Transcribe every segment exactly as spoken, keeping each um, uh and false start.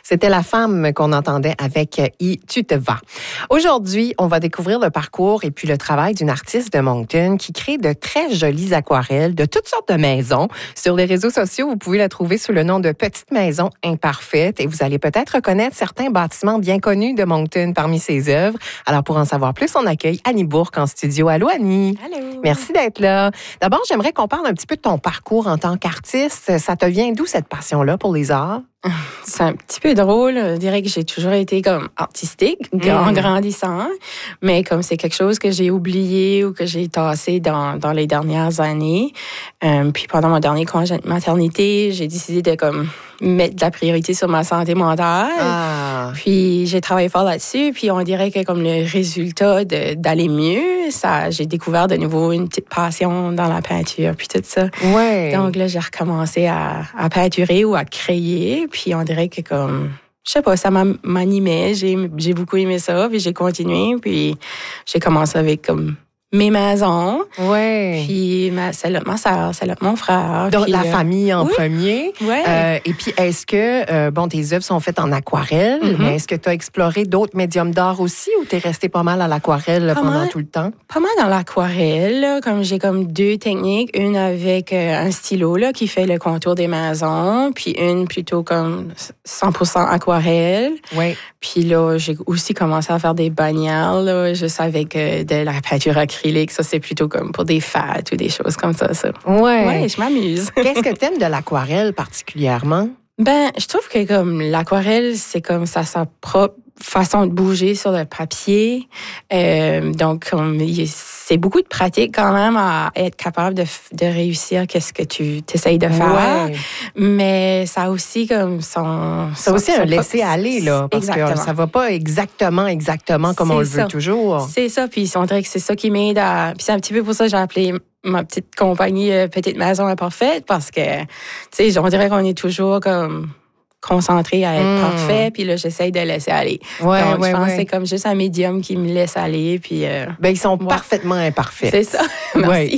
C'était la femme qu'on entendait avec « I, tu te vas ». Aujourd'hui, on va découvrir le parcours et puis le travail d'une artiste de Moncton qui crée de très jolies aquarelles de toutes sortes de maisons. Sur les réseaux sociaux, vous pouvez la trouver sous le nom de Petite Maison Imparfaite et vous allez peut-être reconnaître certains bâtiments bien connus de Moncton parmi ses œuvres. Alors, pour en savoir plus, on accueille Annie Bourque en studio. Allô, Annie? Allô. Merci d'être là. D'abord, j'aimerais qu'on parle un petit peu de ton parcours en tant qu'artiste. Ça te vient d'où cette passion-là pour les arts? C'est un petit peu drôle. Je dirais que j'ai toujours été comme artistique mmh. en grandissant, mais comme c'est quelque chose que j'ai oublié ou que j'ai tassé dans, dans les dernières années. Euh, puis pendant mon dernier congé de maternité, j'ai décidé de comme mettre de la priorité sur ma santé mentale. Ah. Puis j'ai travaillé fort là-dessus. Puis on dirait que comme le résultat de, d'aller mieux, ça, j'ai découvert de nouveau une petite passion dans la peinture puis tout ça. Ouais. Donc là, j'ai recommencé à, à peinturer ou à créer. Puis on dirait que comme, je sais pas, ça m'animait. J'ai, j'ai beaucoup aimé ça. Puis j'ai continué. Puis j'ai commencé avec comme mes maisons. Ouais. Puis ma, celle ma soeur, celle mon frère. Donc, puis, la euh, famille en oui. premier. Ouais. Euh, et puis, est-ce que, euh, bon, tes œuvres sont faites en aquarelle, mm-hmm. mais est-ce que tu as exploré d'autres médiums d'art aussi ou t'es resté pas mal à l'aquarelle pas pendant mal, tout le temps? Pas mal dans l'aquarelle, là, comme j'ai comme deux techniques. Une avec euh, un stylo là, qui fait le contour des maisons, puis une plutôt comme cent pour cent aquarelle. Oui. Puis là, j'ai aussi commencé à faire des bannières, là, juste avec euh, de la peinture acrylique. Ça, c'est plutôt comme pour des fêtes ou des choses comme ça. ça. Ouais. Ouais, je m'amuse. Qu'est-ce que t'aimes de l'aquarelle particulièrement? Ben, je trouve que comme l'aquarelle, c'est comme ça, sa propre façon de bouger sur le papier. Euh, donc, comme, c'est beaucoup de pratique quand même à être capable de, de réussir qu'est-ce que tu essayes de faire. Ouais. Mais ça a aussi comme son... C'est aussi un laisser-aller, là. Parce exactement. que ça va pas exactement, exactement comme c'est on le ça. veut toujours. C'est ça. Puis on dirait que c'est ça qui m'aide à... Puis c'est un petit peu pour ça que j'ai appelé ma petite compagnie euh, Petite Maison Imparfaite parce que, tu sais, on dirait qu'on est toujours comme concentré à être mmh. parfait, puis là, j'essaye de laisser aller. Ouais, Donc, ouais, je pense ouais. que c'est comme juste un médium qui me laisse aller, puis... Euh, ben, ils sont ouais. parfaitement imparfaits. C'est ça. Merci.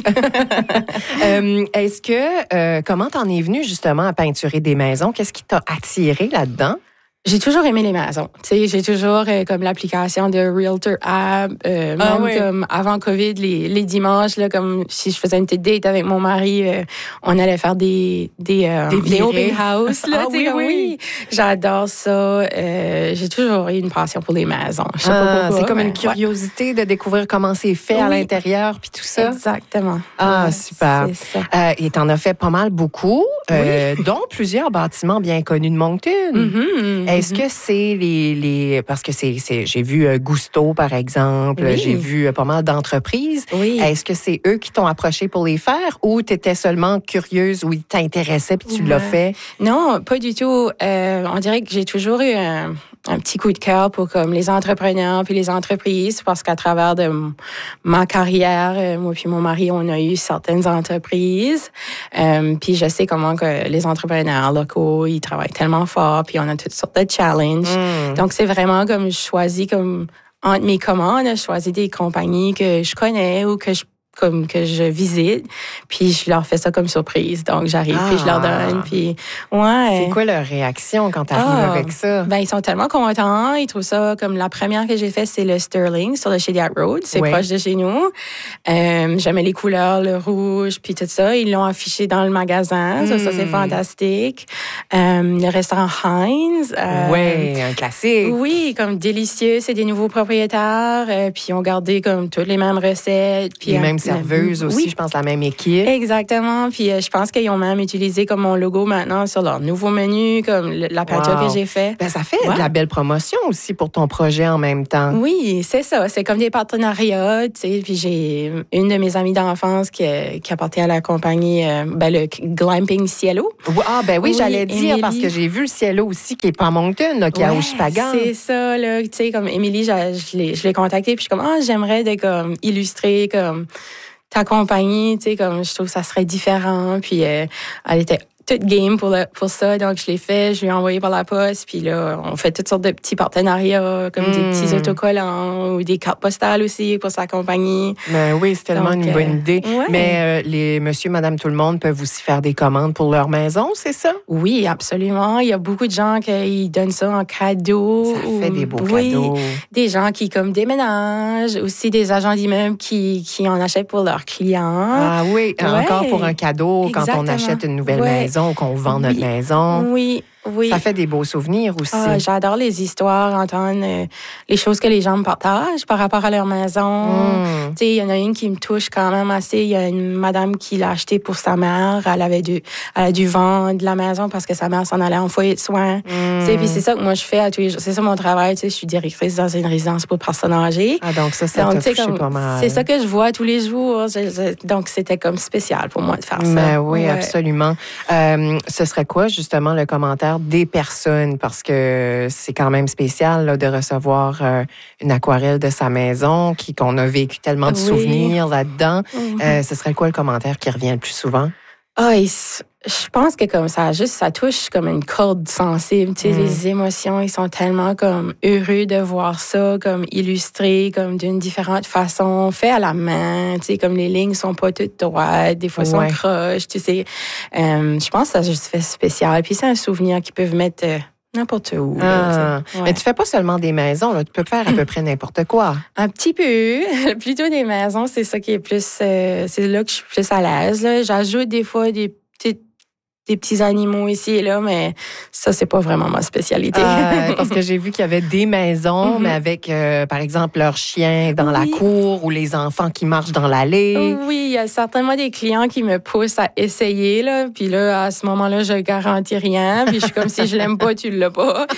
euh, est-ce que... Euh, comment t'en es venue, justement, à peinturer des maisons? Qu'est-ce qui t'a attiré là-dedans? J'ai toujours aimé les maisons. Tu sais, j'ai toujours euh, comme l'application de Realtor App, euh, ah, même oui. comme avant Covid, les, les dimanches là, comme si je faisais une petite date avec mon mari, euh, on allait faire des des, euh, des, des open house. Là, ah, oui, comme, oui. oui, j'adore ça. Euh, j'ai toujours eu une passion pour les maisons. Je sais ah, pas pourquoi. C'est comme mais, une curiosité ouais. de découvrir comment c'est fait oui. à l'intérieur puis tout ça. Exactement. Ah ouais, super. C'est ça. Euh, et t'en as fait pas mal beaucoup, oui. euh, dont plusieurs bâtiments bien connus de Moncton. Mm-hmm, Est-ce mm-hmm. que c'est Les, les, parce que c'est, c'est, j'ai vu euh, Gusto, par exemple, oui. j'ai vu euh, pas mal d'entreprises. Oui. Est-ce que c'est eux qui t'ont approché pour les faire ou tu étais seulement curieuse ou ils t'intéressaient puis tu ouais. l'as fait? Non, pas du tout. Euh, on dirait que j'ai toujours eu un, un petit coup de cœur pour comme les entrepreneurs puis les entreprises parce qu'à travers de ma carrière, euh, moi puis mon mari, on a eu certaines entreprises. Euh, puis je sais comment que les entrepreneurs locaux, ils travaillent tellement fort puis on a toutes sortes de challenges. Mm. Donc, c'est vraiment comme je choisis comme entre mes commandes, je choisis des compagnies que je connais ou que je comme que je visite, puis je leur fais ça comme surprise. Donc, j'arrive, ah. puis je leur donne, puis ouais. C'est quoi leur réaction quand tu arrives ah. avec ça? Ben, ils sont tellement contents. Ils trouvent ça comme la première que j'ai fait, c'est le Sterling sur le Shediac Road. C'est oui. proche de chez nous. Euh, j'aimais les couleurs, le rouge, puis tout ça. Ils l'ont affiché dans le magasin. Mm. Ça, ça, c'est fantastique. Euh, le restaurant Heinz. Euh, oui, un classique. Oui, comme délicieux. C'est des nouveaux propriétaires. Euh, puis ils ont gardé comme toutes les mêmes recettes. Puis les mêmes serveuses aussi, oui. je pense, la même équipe. Exactement. Puis euh, je pense qu'ils ont même utilisé comme mon logo maintenant sur leur nouveau menu, comme le, la peinture wow. que j'ai fait. Ben, ça fait ouais. de la belle promotion aussi pour ton projet en même temps. Oui, c'est ça. C'est comme des partenariats, tu sais. Puis j'ai une de mes amies d'enfance qui, qui appartient à la compagnie, euh, ben, le Glamping Cielo. Ah, ben oui, oui j'allais Émilie. dire, parce que j'ai vu le Cielo aussi qui est pas à Moncton, là, qui ouais, est à Oshipagan. C'est ça, là. Tu sais, comme Émilie, je, je l'ai, je l'ai contactée, puis je suis comme, ah, j'aimerais de, comme, illustrer, comme, ta compagnie, tu sais, comme je trouve que ça serait différent. Puis euh, elle était toute game pour, le, pour ça. Donc, je l'ai fait, je lui ai envoyé par la poste. Puis là, on fait toutes sortes de petits partenariats, comme mmh. des petits autocollants ou des cartes postales aussi pour sa compagnie. Ben oui, c'est tellement Donc, une bonne idée. Euh, ouais. Mais euh, les monsieur, madame, tout le monde peuvent aussi faire des commandes pour leur maison, c'est ça? Oui, absolument. Il y a beaucoup de gens qui donnent ça en cadeau. Ça fait des beaux oui, cadeaux. Des gens qui, comme, déménagent. Aussi des agents d'immeubles qui, qui en achètent pour leurs clients. Ah oui, ouais. Encore pour un cadeau Exactement. Quand on achète une nouvelle ouais. maison ou qu'on vend oui. notre maison. Oui. Oui. Ça fait des beaux souvenirs aussi. Ah, j'adore les histoires, entendre euh, les choses que les gens me partagent par rapport à leur maison. Mm. Tu sais, il y en a une qui me touche quand même assez. Il y a une madame qui l'a acheté pour sa mère. Elle avait dû, elle a dû vendre la maison parce que sa mère s'en allait en foyer de soins. Mm. Tu sais, puis c'est ça que moi je fais à tous les jours. C'est ça mon travail. Tu sais, je suis directrice dans une résidence pour personnes âgées. Ah, donc ça, ça donc, t'a touché comme, pas mal. C'est ça que je vois tous les jours. Je, je, donc, c'était comme spécial pour moi de faire ça. Mais oui, ouais. absolument. Euh, ce serait quoi, justement, le commentaire des personnes? Parce que c'est quand même spécial là, de recevoir euh, une aquarelle de sa maison, qui, qu'on a vécu tellement de oui. souvenirs là-dedans. Mm-hmm. Euh, ce serait quoi le commentaire qui revient le plus souvent? Ah, oh, je pense que comme ça, juste ça touche comme une corde sensible. Tu sais, mm. les émotions, ils sont tellement comme heureux de voir ça, comme illustré, comme d'une différente façon, fait à la main. Tu sais, comme les lignes sont pas toutes droites, des fois ouais. sont croches. Tu sais, euh, je pense que ça juste fait spécial. Puis c'est un souvenir qu'ils peuvent mettre euh, n'importe où. Ah, là, ouais. Mais tu fais pas seulement des maisons, là. Tu peux faire à peu près n'importe quoi. Un petit peu. Plutôt des maisons, c'est ça qui est plus... Euh, c'est là que je suis plus à l'aise. Là. J'ajoute des fois des petites des petits animaux ici et là, mais ça, c'est pas vraiment ma spécialité. Euh, parce que j'ai vu qu'il y avait des maisons, mm-hmm. mais avec, euh, par exemple, leurs chiens dans oui. la cour ou les enfants qui marchent dans l'allée. Oui, il y a certainement des clients qui me poussent à essayer, là. Puis là, à ce moment-là, je garantis rien. Puis je suis comme, si je l'aime pas, tu l'as pas.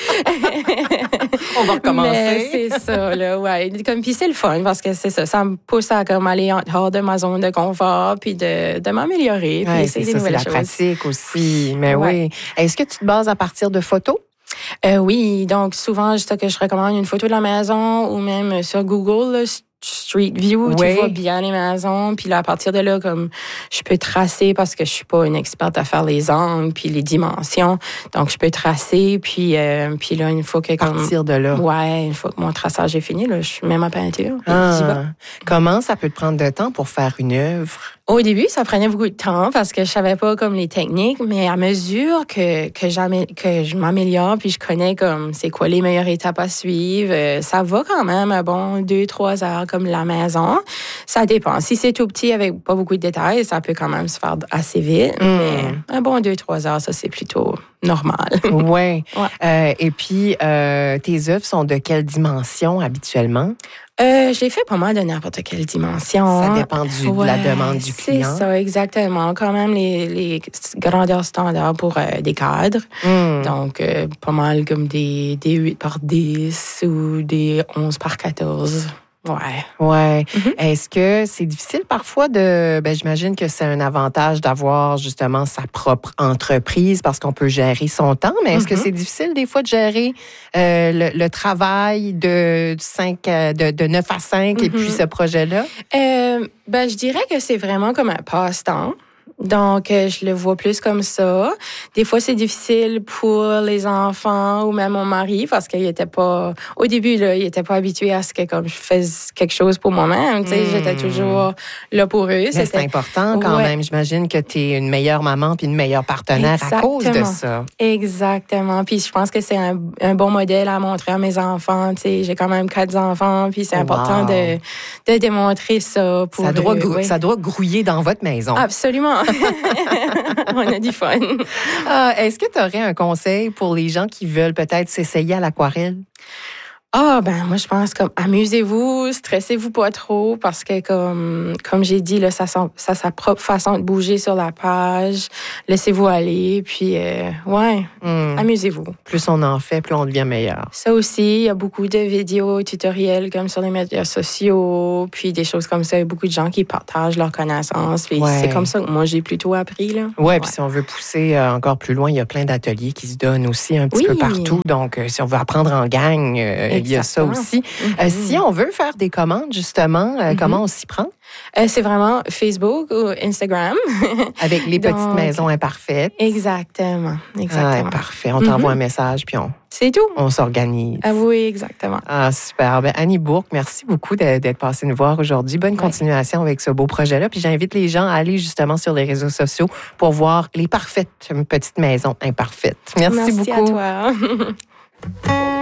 On va recommencer. Mais c'est ça, là, ouais. Comme, puis c'est le fun, parce que c'est ça, ça me pousse à comme aller hors de ma zone de confort, puis de, de m'améliorer, puis ouais, essayer des ça, nouvelles choses. C'est la pratique aussi. Mais ouais. oui. Est-ce que tu te bases à partir de photos? Euh, oui, donc souvent, je sais que je recommande une photo de la maison ou même sur Google, là, Street View, oui. tu vois bien les maisons. Puis là, à partir de là, comme je peux tracer parce que je suis pas une experte à faire les angles puis les dimensions. Donc, je peux tracer. Puis, euh, puis là, une fois que... À partir de là. Ouais, une fois que mon traçage est fini, là, je suis même à peinture. Ah. Comment ça peut te prendre de temps pour faire une œuvre? Au début, ça prenait beaucoup de temps parce que je savais pas comme les techniques, mais à mesure que que, que je m'améliore puis je connais comme c'est quoi les meilleures étapes à suivre, ça va quand même à bon deux trois heures comme la maison. Ça dépend. Si c'est tout petit avec pas beaucoup de détails, ça peut quand même se faire assez vite, mmh. mais un bon deux trois heures, ça c'est plutôt normal. Ouais. ouais. Euh, et puis euh, tes œuvres sont de quelle dimension habituellement? Euh, je l'ai fait pas mal de n'importe quelle dimension. Ça dépend du, ouais, de la demande du client. C'est ça, exactement. Quand même les, les grandeurs standards pour euh, des cadres. Mm. Donc, euh, pas mal comme des, des huit par dix ou des onze par quatorze. Ouais. Ouais. Mm-hmm. Est-ce que c'est difficile parfois de... Ben, j'imagine que c'est un avantage d'avoir justement sa propre entreprise parce qu'on peut gérer son temps, mais est-ce mm-hmm. que c'est difficile des fois de gérer euh, le, le travail de, cinq, de, de neuf à cinq mm-hmm. et puis ce projet-là? Euh, ben, je dirais que c'est vraiment comme un passe-temps. Donc, euh, je le vois plus comme ça. Des fois, c'est difficile pour les enfants ou même mon mari parce qu'il était pas... Au début, là, il était pas habitué à ce que comme je fasse quelque chose pour moi-même. Tu sais, mmh. j'étais toujours là pour eux. Mais C'était... c'est important quand ouais. même. J'imagine que tu es une meilleure maman puis une meilleure partenaire Exactement. À cause de ça. Exactement. Puis je pense que c'est un, un bon modèle à montrer à mes enfants. Tu sais, j'ai quand même quatre enfants puis c'est wow. important de, de démontrer ça pour ça doit, eux. Grou- oui. ça doit grouiller dans votre maison. Absolument. On a du fun. Ah, est-ce que tu aurais un conseil pour les gens qui veulent peut-être s'essayer à l'aquarelle? Ah, ben, moi, je pense comme amusez-vous, stressez-vous pas trop parce que, comme, comme j'ai dit, là, ça, ça, ça a sa propre façon de bouger sur la page. Laissez-vous aller, puis, euh, ouais, mm. amusez-vous. Plus on en fait, plus on devient meilleur. Ça aussi, il y a beaucoup de vidéos, tutoriels comme sur les médias sociaux, puis des choses comme ça. Il y a beaucoup de gens qui partagent leurs connaissances. Puis ouais. c'est comme ça que moi, j'ai plutôt appris, là. Ouais, ouais. Puis si on veut pousser euh, encore plus loin, il y a plein d'ateliers qui se donnent aussi un petit oui. peu partout. Donc, euh, si on veut apprendre en gang, euh, il y a ça aussi. Mm-hmm. Euh, si on veut faire des commandes, justement, euh, mm-hmm. comment on s'y prend? Euh, c'est vraiment Facebook ou Instagram. Avec les Donc, petites maisons imparfaites. Exactement. Exactement. Ah, parfait. On t'envoie mm-hmm. un message, puis on... C'est tout. On s'organise. Ah oui, exactement. Ah, super. Ben, Annie Bourque, merci beaucoup d'être passée nous voir aujourd'hui. Bonne continuation ouais. avec ce beau projet-là. Puis j'invite les gens à aller justement sur les réseaux sociaux pour voir les parfaites petites maisons imparfaites. Merci, merci beaucoup. Merci à toi.